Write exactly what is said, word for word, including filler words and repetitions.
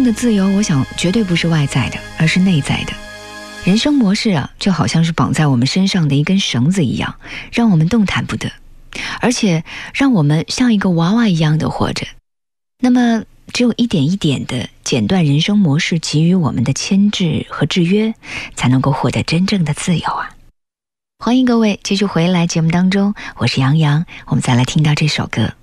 正的自由，我想绝对不是外在的，而是内在的。人生模式啊，就好像是绑在我们身上的一根绳子一样，让我们动弹不得，而且让我们像一个娃娃一样的活着。那么只有一点一点的剪断人生模式给予我们的牵制和制约，才能够获得真正的自由啊！欢迎各位继续回来节目当中，我是杨洋，我们再来听到这首歌。